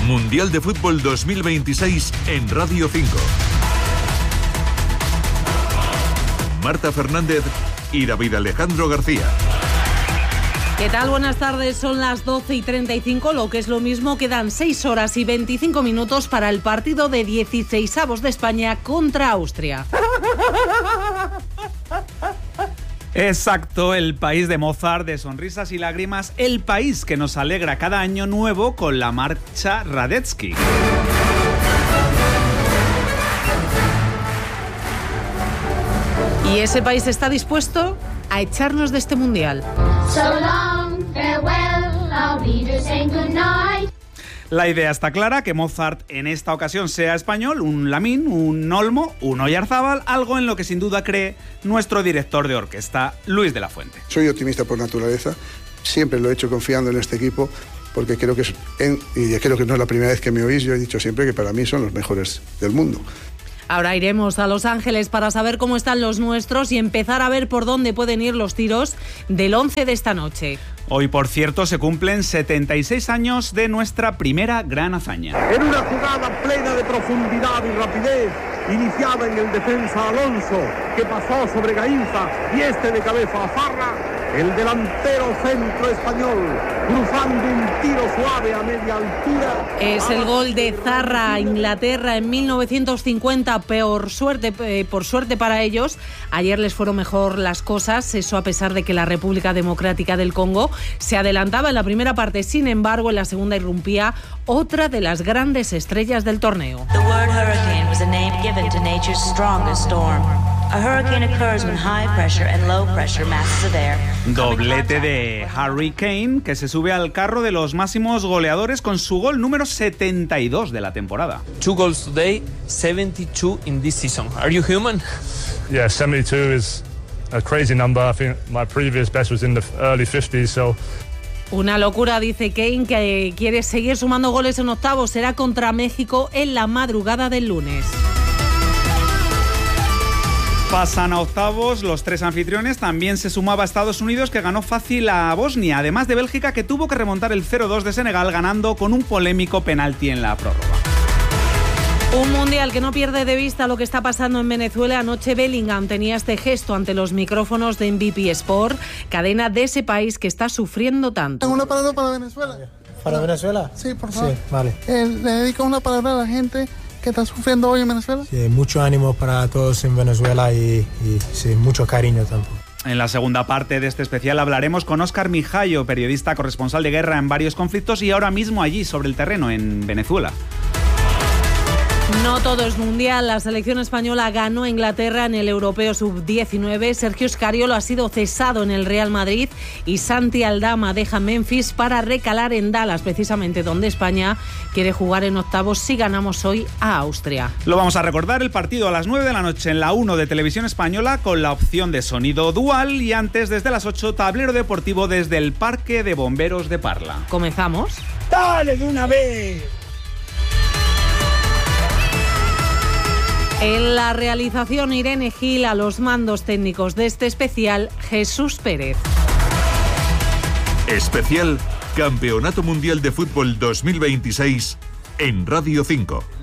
Mundial de Fútbol 2026 en Radio 5. Marta Fernández y David Alejandro García. ¿Qué tal? Buenas tardes, son las 12:35, lo que es lo mismo, quedan 6 horas y 25 minutos para el partido de 16avos de España contra Austria. Exacto, el país de Mozart, de sonrisas y lágrimas, el país que nos alegra cada año nuevo con la marcha Radetzky. Y ese país está dispuesto a echarnos de este mundial. So long, farewell, I'll be just saying goodnight. La idea está clara, que Mozart en esta ocasión sea español, un Lamín, un Olmo, un Oyarzábal, algo en lo que sin duda cree nuestro director de orquesta, Luis de la Fuente. Soy optimista por naturaleza, siempre lo he hecho confiando en este equipo, porque creo que y creo que no es la primera vez que me oís, yo he dicho siempre que para mí son los mejores del mundo. Ahora iremos a Los Ángeles para saber cómo están los nuestros y empezar a ver por dónde pueden ir los tiros del 11 de esta noche. Hoy, por cierto, se cumplen 76 años de nuestra primera gran hazaña. En una jugada plena de profundidad y rapidez, iniciada en el defensa Alonso, que pasó sobre Gainza y de cabeza a Zarra, el delantero centro español, cruzando un tiro suave a media altura. Es el gol de Zarra a Inglaterra en 1950, por suerte para ellos. Ayer les fueron mejor las cosas, eso a pesar de que la República Democrática del Congo se adelantaba en la primera parte. Sin embargo, en la segunda irrumpía otra de las grandes estrellas del torneo. The word hurricane was a name given to nature's strongest storm. A hurricane occurs when high pressure and low pressure masses of air. Doblete de Harry Kane, que se sube al carro de los máximos goleadores con su gol número 72 de la temporada. 2 goals today, 72 in this season. Are you human? Yeah, 72 is a crazy number. I think my previous best was in the early 50s, so... Una locura, dice Kane, que quiere seguir sumando goles en octavos. Será contra México en la madrugada del lunes. Pasan a octavos los 3 anfitriones. También se sumaba a Estados Unidos, que ganó fácil a Bosnia, además de Bélgica, que tuvo que remontar el 0-2 de Senegal, ganando con un polémico penalti en la prórroga. Un mundial que no pierde de vista lo que está pasando en Venezuela. Anoche Bellingham tenía este gesto ante los micrófonos de MVP Sport, cadena de ese país que está sufriendo tanto. Tengo una palabra para Venezuela. ¿Para Venezuela? Sí, por favor. Sí, vale. Le dedico una palabra a la gente que está sufriendo hoy en Venezuela. Sí, mucho ánimo para todos en Venezuela y sí, mucho cariño tampoco. En la segunda parte de este especial hablaremos con Óscar Mijayo, periodista corresponsal de guerra en varios conflictos y ahora mismo allí sobre el terreno en Venezuela. No todo es mundial. La selección española ganó a Inglaterra en el Europeo Sub-19. Sergio Scariolo ha sido cesado en el Real Madrid y Santi Aldama deja Memphis para recalar en Dallas, precisamente donde España quiere jugar en octavos si ganamos hoy a Austria. Lo vamos a recordar, el partido a las 9 de la noche en la 1 de Televisión Española con la opción de sonido dual y antes desde las 8 tablero deportivo desde el Parque de Bomberos de Parla. ¿Comenzamos? ¡Dale de una vez! En la realización Irene Gil, a los mandos técnicos de este especial Jesús Pérez. Especial Campeonato Mundial de Fútbol 2026 en Radio 5.